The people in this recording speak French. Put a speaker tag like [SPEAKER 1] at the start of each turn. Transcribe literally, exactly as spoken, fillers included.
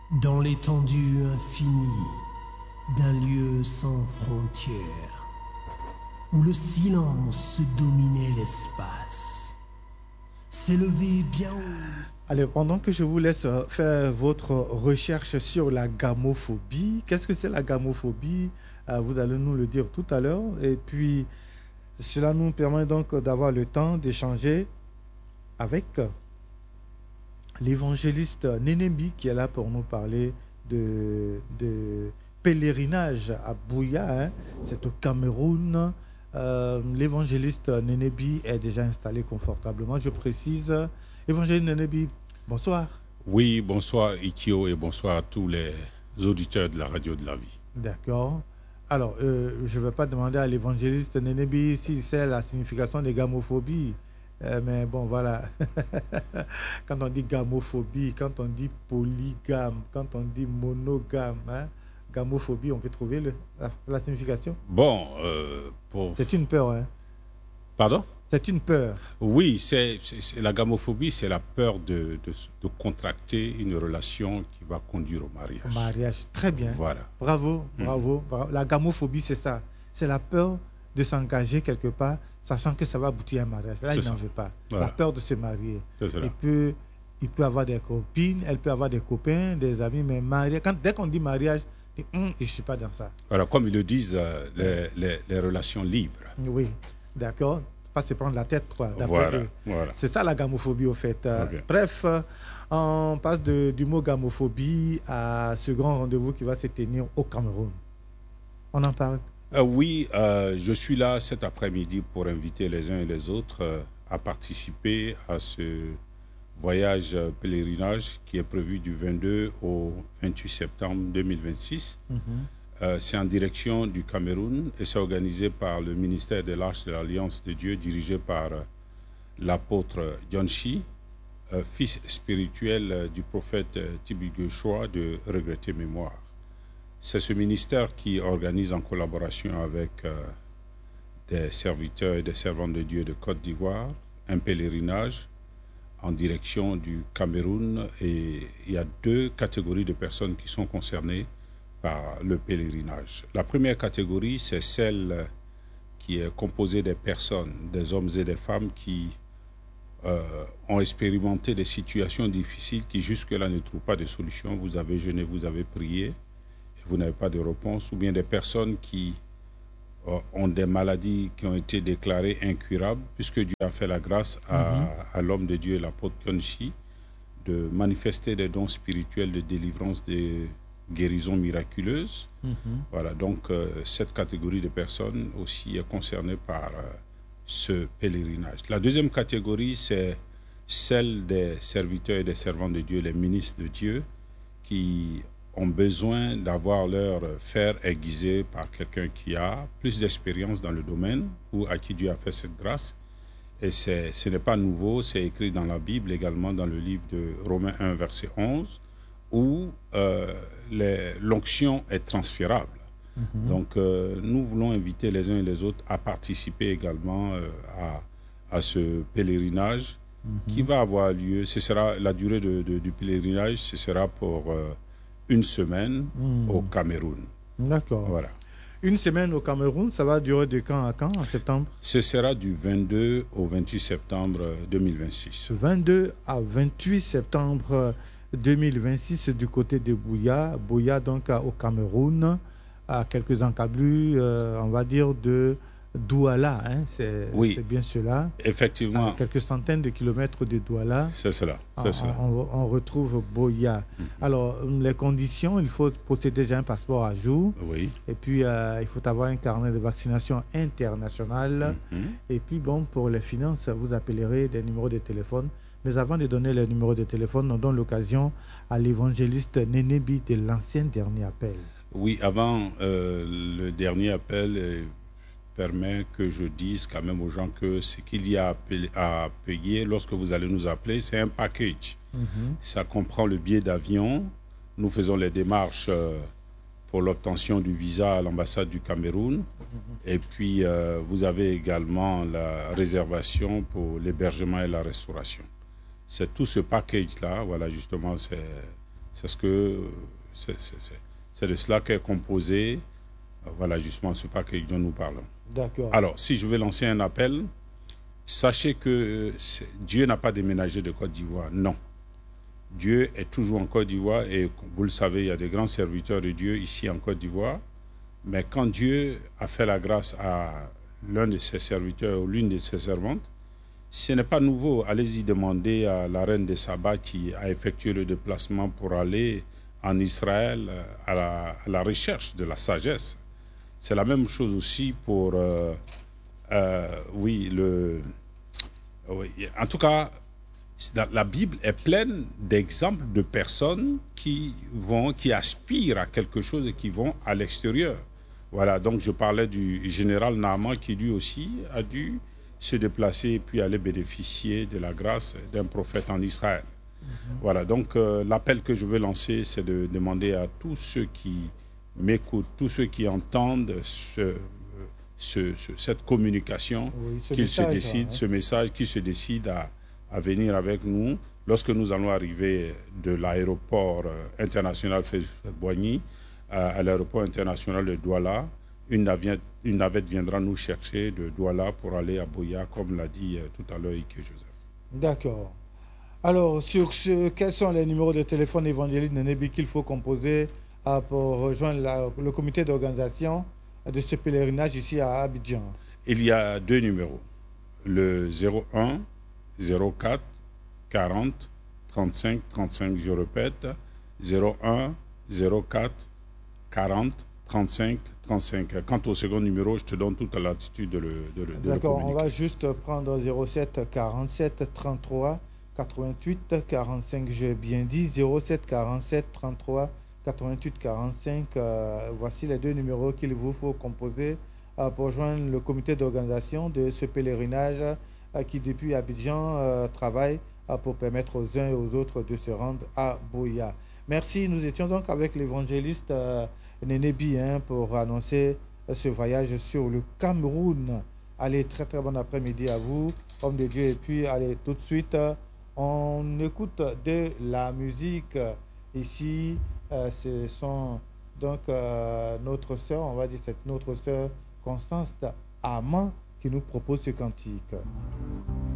[SPEAKER 1] dans l'étendue infinie d'un lieu sans frontières, où le silence dominait l'espace, s'élevait bien haut.
[SPEAKER 2] Allez, pendant que je vous laisse faire votre recherche sur la gamophobie, qu'est-ce que c'est la gamophobie? Vous allez nous le dire tout à l'heure. Et puis, cela nous permet donc d'avoir le temps d'échanger avec l'évangéliste Nénébi qui est là pour nous parler de, de pèlerinage à Buea, hein. C'est au Cameroun. Euh, l'évangéliste Nénébi est déjà installé confortablement. Je précise, évangéliste Nénébi, bonsoir.
[SPEAKER 3] Oui, bonsoir Ikio et bonsoir à tous les auditeurs de la radio de la vie.
[SPEAKER 2] D'accord. Alors, euh, je ne vais pas demander à l'évangéliste Nénébi si c'est la signification de gamophobie. Euh, mais bon, voilà. Quand on dit gamophobie, quand on dit polygame, quand on dit monogame, hein, gamophobie, on peut trouver le, la, la signification?
[SPEAKER 3] Bon, euh, pour...
[SPEAKER 2] C'est une peur, hein?
[SPEAKER 3] Pardon?
[SPEAKER 2] C'est une peur.
[SPEAKER 3] Oui, c'est, c'est, c'est la gamophobie, c'est la peur de, de, de contracter une relation qui va conduire au mariage.
[SPEAKER 2] Au mariage, très bien.
[SPEAKER 3] Voilà.
[SPEAKER 2] Bravo, bravo.
[SPEAKER 3] Mmh.
[SPEAKER 2] bravo. La gamophobie, c'est ça. C'est la peur de s'engager quelque part, sachant que ça va aboutir à un mariage. Là, c'est il n'en veut pas. Voilà. La peur de se marier.
[SPEAKER 3] C'est cela.
[SPEAKER 2] Il peut, il peut avoir des copines, elle peut avoir des copains, des amis, mais marier, quand, dès qu'on dit mariage, dit, hm, je ne suis pas dans ça.
[SPEAKER 3] Voilà, comme ils le disent, euh, les, les, les relations libres.
[SPEAKER 2] Oui, d'accord. Pas se prendre la tête, quoi.
[SPEAKER 3] Voilà, voilà.
[SPEAKER 2] C'est ça la gamophobie, au fait.
[SPEAKER 3] Okay.
[SPEAKER 2] Bref, on passe de, du mot gamophobie à ce grand rendez-vous qui va se tenir au Cameroun. On en parle?
[SPEAKER 3] Euh, oui, euh, je suis là cet après-midi pour inviter les uns et les autres euh, à participer à ce voyage euh, pèlerinage qui est prévu du vingt-deux au vingt-huit septembre deux mille vingt-six. Mm-hmm. Euh, c'est en direction du Cameroun et c'est organisé par le ministère de l'Arche de l'Alliance de Dieu, dirigé par euh, l'apôtre John Shi, euh, fils spirituel euh, du prophète euh, Tibi Geshua de regrettée mémoire. C'est ce ministère qui organise en collaboration avec euh, des serviteurs et des servantes de Dieu de Côte d'Ivoire un pèlerinage en direction du Cameroun, et il y a deux catégories de personnes qui sont concernées par le pèlerinage. La première catégorie, c'est celle qui est composée des personnes, des hommes et des femmes qui euh, ont expérimenté des situations difficiles qui jusque-là ne trouvent pas de solution. Vous avez jeûné, vous avez prié, et vous n'avez pas de réponse, ou bien des personnes qui euh, ont des maladies qui ont été déclarées incurables, puisque Dieu a fait la grâce à, mm-hmm. à l'homme de Dieu, l'apôtre John Shi, de manifester des dons spirituels de délivrance des guérison miraculeuse. Mm-hmm. Voilà, donc euh, cette catégorie de personnes aussi est concernée par euh, ce pèlerinage. La deuxième catégorie, c'est celle des serviteurs et des servants de Dieu, les ministres de Dieu, qui ont besoin d'avoir leur fer aiguisé par quelqu'un qui a plus d'expérience dans le domaine ou à qui Dieu a fait cette grâce. Et c'est, ce n'est pas nouveau, c'est écrit dans la Bible, également dans le livre de Romains un, verset onze, où euh, les, l'onction est transférable. Mm-hmm. Donc, euh, nous voulons inviter les uns et les autres à participer également euh, à, à ce pèlerinage mm-hmm. qui va avoir lieu. Ce sera la durée de, de, du pèlerinage, ce sera pour euh, une semaine mm. au Cameroun.
[SPEAKER 2] D'accord.
[SPEAKER 3] Voilà.
[SPEAKER 2] Une semaine au Cameroun, ça va durer de quand à quand, en septembre?
[SPEAKER 3] Ce sera du vingt-deux au vingt-huit septembre deux mille vingt-six.
[SPEAKER 2] vingt-deux à vingt-huit septembre deux mille vingt-six du côté de Buea, Buea donc au Cameroun, à quelques encablures, euh, on va dire de Douala, hein, c'est,
[SPEAKER 3] oui,
[SPEAKER 2] c'est bien cela.
[SPEAKER 3] Effectivement.
[SPEAKER 2] À quelques centaines de kilomètres de Douala.
[SPEAKER 3] C'est cela. C'est
[SPEAKER 2] on,
[SPEAKER 3] cela.
[SPEAKER 2] On, on retrouve Buea. Mm-hmm. Alors, les conditions, il faut posséder déjà un passeport à jour.
[SPEAKER 3] Oui.
[SPEAKER 2] Et puis, euh, il faut avoir un carnet de vaccination international. Mm-hmm. Et puis, bon, pour les finances, vous appellerez des numéros de téléphone. Mais avant de donner les numéros de téléphone, on donne l'occasion à l'évangéliste Nénébi de l'ancien dernier appel.
[SPEAKER 3] Oui, avant euh, le dernier appel euh, permet que je dise quand même aux gens que ce qu'il y a à payer lorsque vous allez nous appeler, c'est un package. Mm-hmm. Ça comprend le billet d'avion. Nous faisons les démarches euh, pour l'obtention du visa à l'ambassade du Cameroun. Mm-hmm. Et puis, euh, vous avez également la réservation pour l'hébergement et la restauration. C'est tout ce package-là, voilà, justement, c'est C'est ce que c'est de cela qu'est composé, voilà justement ce paquet dont nous parlons.
[SPEAKER 2] D'accord.
[SPEAKER 3] Alors, si je vais lancer un appel, sachez que Dieu n'a pas déménagé de Côte d'Ivoire, non. Dieu est toujours en Côte d'Ivoire et vous le savez, il y a des grands serviteurs de Dieu ici en Côte d'Ivoire. Mais quand Dieu a fait la grâce à l'un de ses serviteurs ou l'une de ses servantes, ce n'est pas nouveau. Allez-y demander à la reine de Saba qui a effectué le déplacement pour aller en Israël à la, à la recherche de la sagesse. C'est la même chose aussi pour, euh, euh, oui, le... Oui, en tout cas, la Bible est pleine d'exemples de personnes qui vont, qui aspirent à quelque chose et qui vont à l'extérieur. Voilà, donc je parlais du général Naaman qui lui aussi a dû se déplacer et puis aller bénéficier de la grâce d'un prophète en Israël. Mm-hmm. Voilà, donc euh, l'appel que je veux lancer, c'est de demander à tous ceux qui m'écoutent, tous ceux qui entendent ce, ce, ce, cette communication, oui, qu'ils se décident, hein. ce message, qu'ils se décident à, à venir avec nous lorsque nous allons arriver de l'aéroport international Félix-Houphouët-Boigny à l'aéroport international de Douala. Une navette, une navette viendra nous chercher de Douala pour aller à Buea, comme l'a dit tout à l'heure Ike Joseph.
[SPEAKER 2] D'accord. Alors, sur ce, quels sont les numéros de téléphone évangéliste Nénébi qu'il faut composer euh, pour rejoindre la, le comité d'organisation de ce pèlerinage ici à Abidjan?
[SPEAKER 3] Il y a deux numéros. Le zéro un, zéro quatre, quarante, trente-cinq, trente-cinq, je répète, zéro un, zéro quatre, quarante, trente-cinq, trente-cinq. Quant au second numéro, je te donne toute la latitude de le, de, de
[SPEAKER 2] D'accord,
[SPEAKER 3] le
[SPEAKER 2] on va juste prendre zéro sept, quarante-sept, trente-trois, quatre-vingt-huit, quarante-cinq, j'ai bien dit, zéro sept, quarante-sept, trente-trois, quatre-vingt-huit, quarante-cinq. Euh, voici les deux numéros qu'il vous faut composer euh, pour joindre le comité d'organisation de ce pèlerinage euh, qui, depuis Abidjan, euh, travaille euh, pour permettre aux uns et aux autres de se rendre à Buea. Merci, nous étions donc avec l'évangéliste euh, Nénébi hein, pour annoncer euh, ce voyage sur le Cameroun. Allez, très très bon après-midi à vous, homme de Dieu. Et puis, allez, tout de suite, euh, on écoute de la musique. Ici, euh, ce sont donc euh, notre sœur, on va dire c'est notre sœur Constance Amand qui nous propose ce cantique.